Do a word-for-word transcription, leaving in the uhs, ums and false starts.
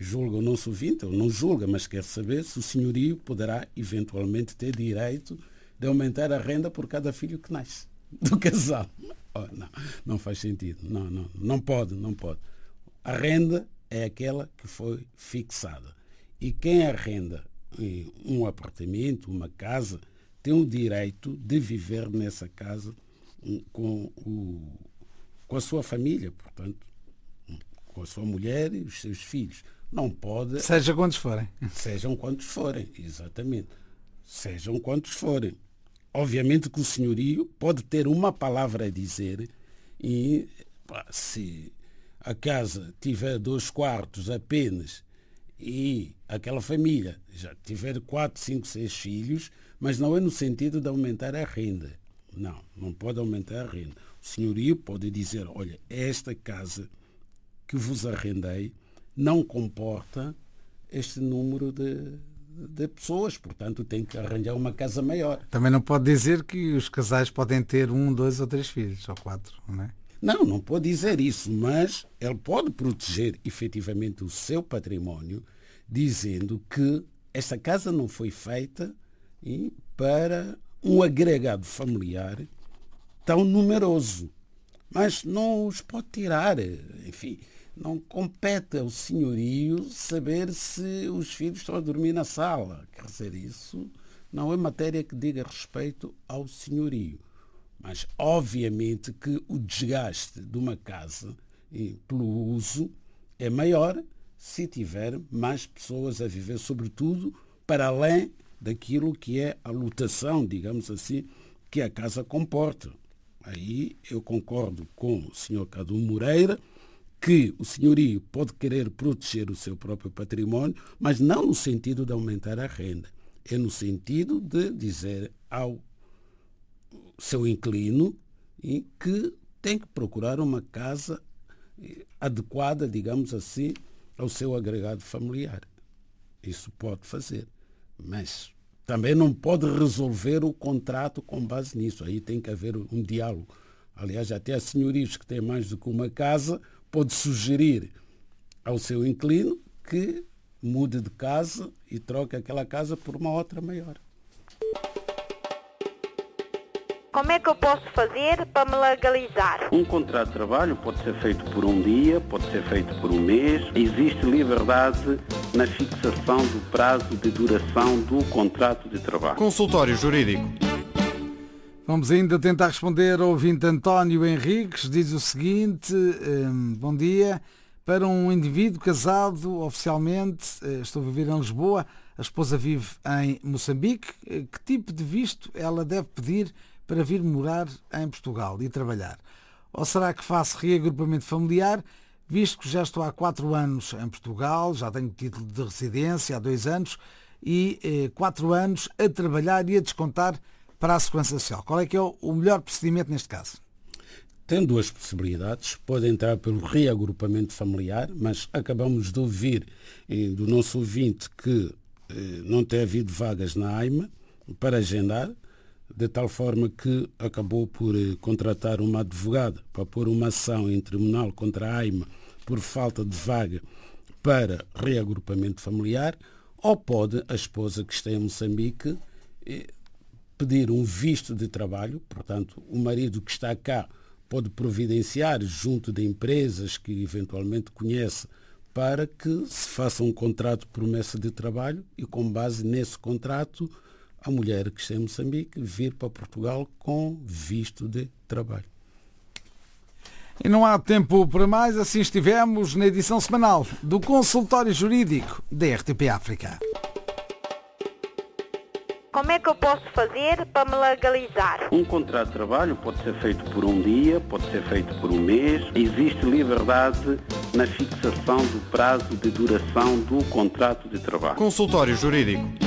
julga o nosso ouvinte, ou não julga, mas quer saber se o senhorio poderá eventualmente ter direito de aumentar a renda por cada filho que nasce do casal. Oh, não, não faz sentido. Não, não, não pode, não pode. A renda é aquela que foi fixada. E quem arrenda um apartamento, uma casa, tem o direito de viver nessa casa com, o, com a sua família, portanto, com a sua mulher e os seus filhos. Não pode... Seja quantos forem. Sejam quantos forem, exatamente. Sejam quantos forem. Obviamente que o senhorio pode ter uma palavra a dizer e pá, se a casa tiver dois quartos apenas e aquela família já tiver quatro, cinco, seis filhos, mas não é no sentido de aumentar a renda. Não, não pode aumentar a renda. O senhorio pode dizer, olha, esta casa que vos arrendei não comporta este número de... de pessoas, portanto tem que arranjar uma casa maior. Também não pode dizer que os casais podem ter um, dois ou três filhos, ou quatro, não é? Não, não pode dizer isso, mas ele pode proteger efetivamente o seu património, dizendo que esta casa não foi feita para um agregado familiar tão numeroso, mas não os pode tirar, enfim. Não compete ao senhorio saber se os filhos estão a dormir na sala. Quer dizer, isso não é matéria que diga respeito ao senhorio. Mas, obviamente, que o desgaste de uma casa pelo uso é maior se tiver mais pessoas a viver, sobretudo para além daquilo que é a lotação, digamos assim, que a casa comporta. Aí eu concordo com o senhor Cadu Moreira, que o senhorio pode querer proteger o seu próprio património, mas não no sentido de aumentar a renda. É no sentido de dizer ao seu inquilino que tem que procurar uma casa adequada, digamos assim, ao seu agregado familiar. Isso pode fazer. Mas também não pode resolver o contrato com base nisso. Aí tem que haver um diálogo. Aliás, até há senhorios que têm mais do que uma casa, pode sugerir ao seu inquilino que mude de casa e troque aquela casa por uma outra maior. Como é que eu posso fazer para me legalizar? Um contrato de trabalho pode ser feito por um dia, pode ser feito por um mês. Existe liberdade na fixação do prazo de duração do contrato de trabalho. Consultório Jurídico. Vamos ainda tentar responder ao ouvinte António Henriques. Diz o seguinte, um, bom dia. Para um indivíduo casado oficialmente, estou a viver em Lisboa, a esposa vive em Moçambique, que tipo de visto ela deve pedir para vir morar em Portugal e trabalhar? Ou será que faço reagrupamento familiar, visto que já estou há quatro anos em Portugal, já tenho título de residência há dois anos e eh, quatro anos a trabalhar e a descontar para a Segurança Social? Qual é que é o melhor procedimento neste caso? Tem duas possibilidades. Pode entrar pelo reagrupamento familiar, mas acabamos de ouvir eh, do nosso ouvinte que eh, não tem havido vagas na A I M A para agendar, de tal forma que acabou por eh, contratar uma advogada para pôr uma ação em tribunal contra a A I M A por falta de vaga para reagrupamento familiar, ou pode a esposa que está em Moçambique eh, pedir um visto de trabalho, portanto, o marido que está cá pode providenciar junto de empresas que eventualmente conhece para que se faça um contrato de promessa de trabalho e, com base nesse contrato, a mulher que está em Moçambique vir para Portugal com visto de trabalho. E não há tempo para mais, assim estivemos na edição semanal do Consultório Jurídico da R T P África. Como é que eu posso fazer para me legalizar? Um contrato de trabalho pode ser feito por um dia, pode ser feito por um mês. Existe liberdade na fixação do prazo de duração do contrato de trabalho. Consultório Jurídico.